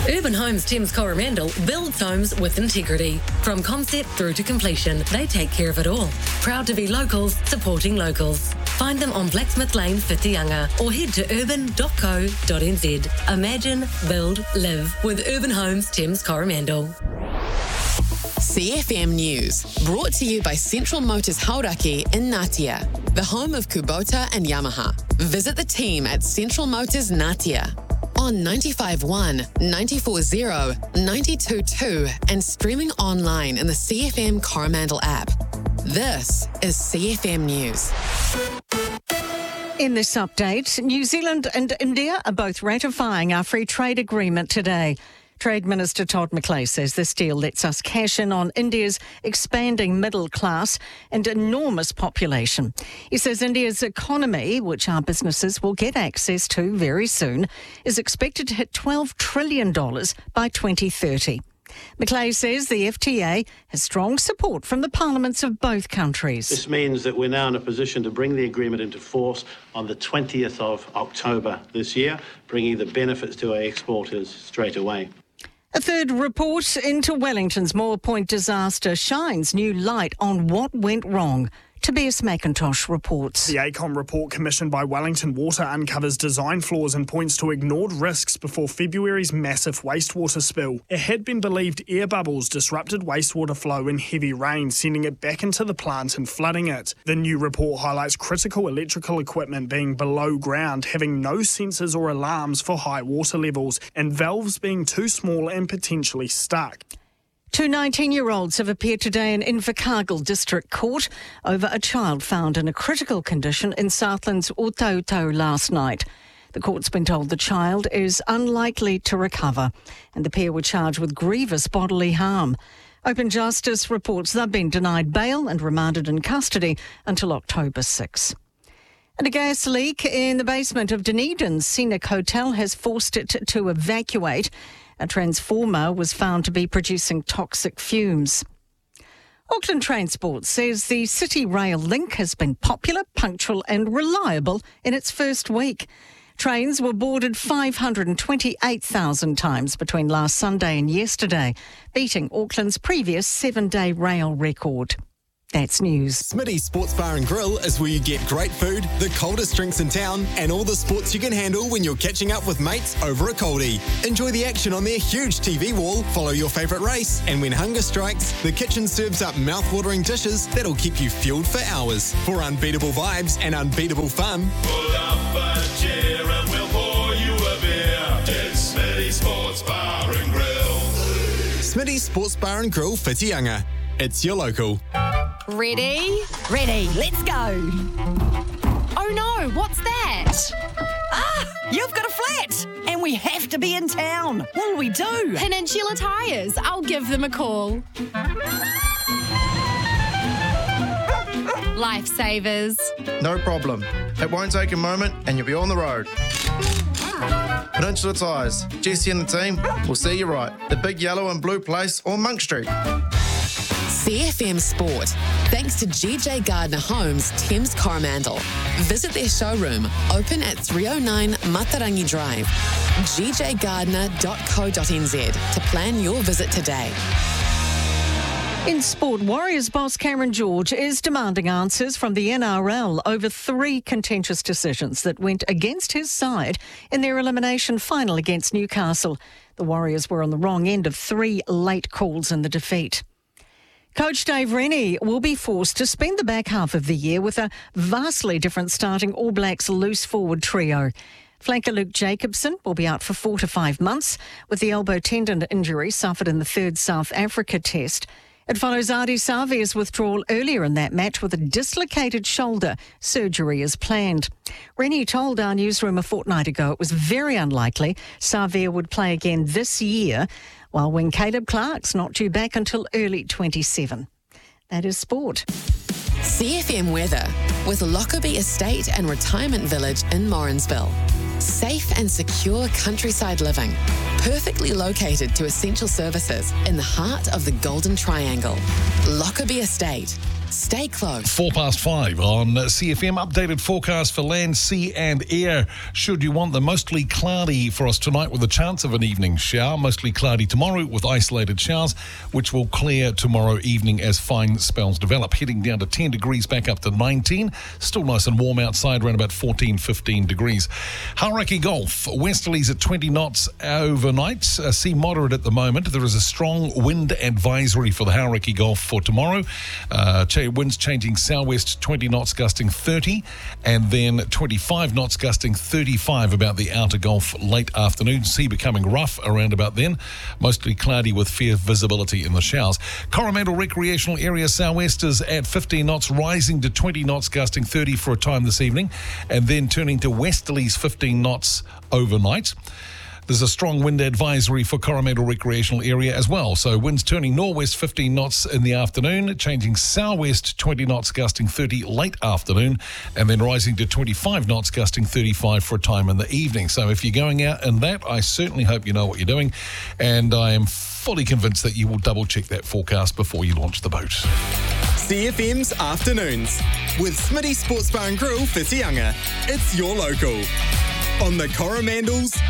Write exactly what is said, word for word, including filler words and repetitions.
Urban Homes Thames Coromandel builds homes with integrity. From concept through to completion, they take care of it all. Proud to be locals, supporting locals. Find them on Blacksmith Lane, Whitianga, or head to urban dot co dot n z. Imagine, build, live with Urban Homes Thames Coromandel. C F M News, brought to you by Central Motors Hauraki in Ngatea, the home of Kubota and Yamaha. Visit the team at Central Motors Ngatea on ninety-five point one, ninety-four point zero, ninety-two point two and streaming online in the C F M Coromandel app. This is C F M News. In this update, New Zealand and India are both ratifying our free trade agreement today. Trade Minister Todd McClay says this deal lets us cash in on India's expanding middle class and enormous population. He says India's economy, which our businesses will get access to very soon, is expected to hit twelve trillion dollars by twenty thirty. McClay says the F T A has strong support from the parliaments of both countries. This means that we're now in a position to bring the agreement into force on the twentieth of October this year, bringing the benefits to our exporters straight away. A third report into Wellington's Moore Point disaster shines new light on what went wrong. Tobias McIntosh reports. The A C O M report commissioned by Wellington Water uncovers design flaws and points to ignored risks before February's massive wastewater spill. It had been believed air bubbles disrupted wastewater flow in heavy rain, sending it back into the plant and flooding it. The new report highlights critical electrical equipment being below ground, having no sensors or alarms for high water levels, and valves being too small and potentially stuck. Two nineteen-year-olds have appeared today in Invercargill District Court over a child found in a critical condition in Southland's Utautau last night. The court's been told the child is unlikely to recover, and the pair were charged with grievous bodily harm. Open Justice reports they've been denied bail and remanded in custody until October sixth. And a gas leak in the basement of Dunedin's Scenic Hotel has forced it to evacuate. A transformer was found to be producing toxic fumes. Auckland Transport says the City Rail link has been popular, punctual and reliable in its first week. Trains were boarded five hundred twenty-eight thousand times between last Sunday and yesterday, beating Auckland's previous seven-day rail record. That's news. Smitty's Sports Bar and Grill is where you get great food, the coldest drinks in town, and all the sports you can handle when you're catching up with mates over a coldie. Enjoy the action on their huge T V wall, follow your favourite race, and when hunger strikes, the kitchen serves up mouth-watering dishes that'll keep you fueled for hours. For unbeatable vibes and unbeatable fun, pull up a chair and we'll pour you a beer. It's Smitty's Sports Bar and Grill. Smitty's Sports Bar and Grill, Whitianga. It's your local. Ready? Ready, let's go. Oh no, what's that? Ah, you've got a flat and we have to be in town. What'll we do? Peninsula Tyres. I'll give them a call. Lifesavers. No problem. It won't take a moment and you'll be on the road. Peninsula Tyres. Jesse and the team will see you right. The big yellow and blue place on Monk Street. C F M Sport, thanks to G J Gardner Homes, Thames Coromandel. Visit their showroom, open at three oh nine Matarangi Drive, g j gardner dot co dot n z to plan your visit today. In sport, Warriors boss Cameron George is demanding answers from the N R L over three contentious decisions that went against his side in their elimination final against Newcastle. The Warriors were on the wrong end of three late calls in the defeat. Coach Dave Rennie will be forced to spend the back half of the year with a vastly different starting All Blacks loose forward trio. Flanker Luke Jacobson will be out for four to five months with the elbow tendon injury suffered in the third South Africa test. It follows Ardie Savea's withdrawal earlier in that match with a dislocated shoulder. Surgery is planned. Rennie told our newsroom a fortnight ago it was very unlikely Savea would play again this year, while wing Caleb Clark's not due back until early twenty-seven. That is sport. C F M weather with Lockerbie Estate and Retirement Village in Morrinsville. Safe and secure countryside living, perfectly located to essential services in the heart of the Golden Triangle. Lockerbie Estate, Stay close. Four past five on C F M. Updated forecast for land, sea and air. Should you want them, mostly cloudy for us tonight with a chance of an evening shower. Mostly cloudy tomorrow with isolated showers, which will clear tomorrow evening as fine spells develop. Heading down to ten degrees, back up to nineteen. Still nice and warm outside, around about fourteen, fifteen degrees. Hauraki Gulf, westerlies at twenty knots overnight. Uh, sea moderate at the moment. There is a strong wind advisory for the Hauraki Gulf for tomorrow. Uh, winds changing southwest twenty knots, gusting thirty, and then twenty-five knots, gusting thirty-five about the outer Gulf late afternoon. Sea becoming rough around about then. Mostly cloudy with fair visibility in the showers. Coromandel Recreational Area southwest is at fifteen knots, rising to twenty knots, gusting thirty for a time this evening, and then turning to westerlies fifteen knots overnight. There's a strong wind advisory for Coromandel Recreational Area as well. So winds turning northwest fifteen knots in the afternoon, changing southwest twenty knots, gusting thirty late afternoon, and then rising to twenty-five knots, gusting thirty-five for a time in the evening. So if you're going out in that, I certainly hope you know what you're doing, and I am fully convinced that you will double check that forecast before you launch the boat. C F M's Afternoons with Smitty Sports Bar and Grill, Whitianga. It's your local on the Coromandel's